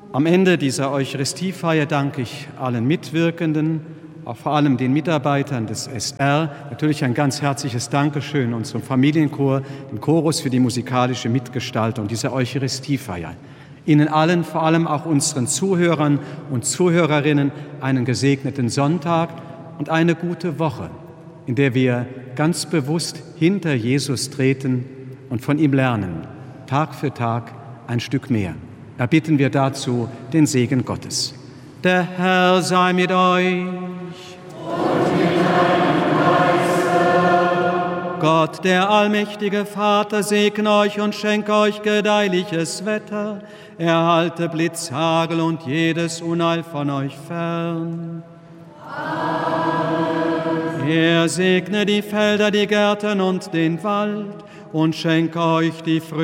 Am Ende dieser Eucharistiefeier danke ich allen Mitwirkenden, auch vor allem den Mitarbeitern des SR. Natürlich ein ganz herzliches Dankeschön unserem Familienchor, dem Chorus für die musikalische Mitgestaltung dieser Eucharistiefeier. Ihnen allen, vor allem auch unseren Zuhörern und Zuhörerinnen, einen gesegneten Sonntag und eine gute Woche, in der wir ganz bewusst hinter Jesus treten und von ihm lernen, Tag für Tag ein Stück mehr. Erbitten wir dazu den Segen Gottes. Der Herr sei mit euch. Und mit deinem Geiste. Gott, der allmächtige Vater, segne euch und schenke euch gedeihliches Wetter. Er halte Blitz, Hagel und jedes Unheil von euch fern. Amen. Er segne die Felder, die Gärten und den Wald und schenke euch die Früchte